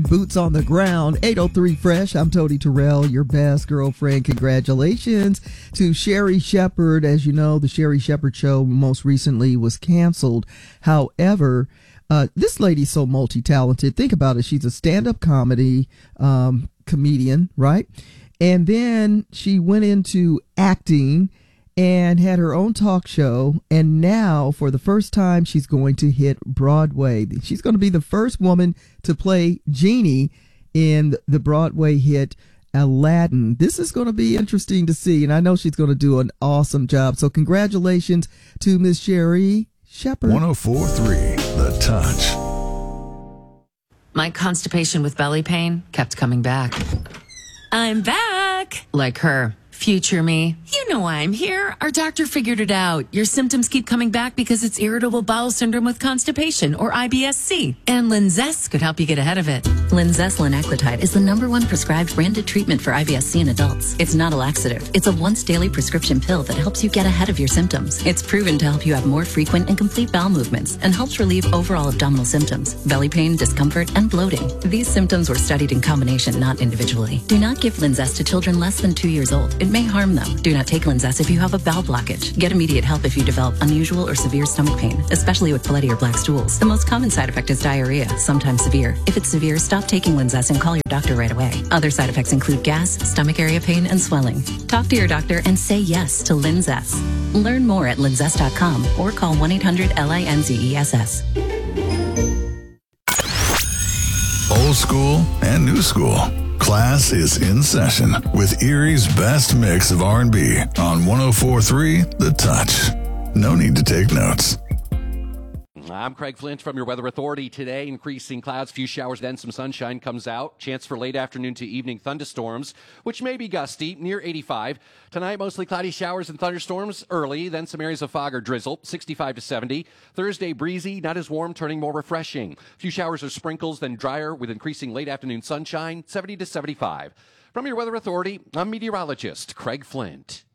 boots on the ground. 803 Fresh. I'm Tony Terrell, your best girlfriend. Congratulations to Sherri Shepherd. As you know, the Sherri Shepherd show most recently was canceled. However, this lady's so multi-talented. Think about it. She's a stand-up comedy comedian, right? And then she went into acting and had her own talk show. And now, for the first time, she's going to hit Broadway. She's going to be the first woman to play Genie in the Broadway hit Aladdin. This is going to be interesting to see, and I know she's going to do an awesome job. So congratulations to Miss Sherri Shepherd. 104.3 The Touch. My constipation with belly pain kept coming back. I'm back! Like her. Future me. You know why I'm here. Our doctor figured it out. Your symptoms keep coming back because it's irritable bowel syndrome with constipation, or IBS-C. And Linzess could help you get ahead of it. Linzess linaclotide is the #1 prescribed branded treatment for IBS-C in adults. It's not a laxative. It's a once-daily prescription pill that helps you get ahead of your symptoms. It's proven to help you have more frequent and complete bowel movements and helps relieve overall abdominal symptoms, belly pain, discomfort, and bloating. These symptoms were studied in combination, not individually. Do not give Linzess to children less than 2 years old. It may harm them. Do not take Linzess if you have a bowel blockage. Get immediate help if you develop unusual or severe stomach pain, especially with bloody or black stools. The most common side effect is diarrhea, sometimes severe. If it's severe, stop taking Linzess and call your doctor right away. Other side effects include gas, stomach area pain, and swelling. Talk to your doctor and say yes to Linzess. Learn more at linzess.com or call 1-800-LINZESS. Old school and new school. Class is in session with Erie's best mix of R&B on 104.3 The Touch. No need to take notes. I'm Craig Flint from your Weather Authority. Today, increasing clouds, few showers, then some sunshine comes out. Chance for late afternoon to evening thunderstorms, which may be gusty, near 85. Tonight, mostly cloudy showers and thunderstorms early, then some areas of fog or drizzle, 65 to 70. Thursday, breezy, not as warm, turning more refreshing. Few showers or sprinkles, then drier with increasing late afternoon sunshine, 70 to 75. From your Weather Authority, I'm meteorologist Craig Flint.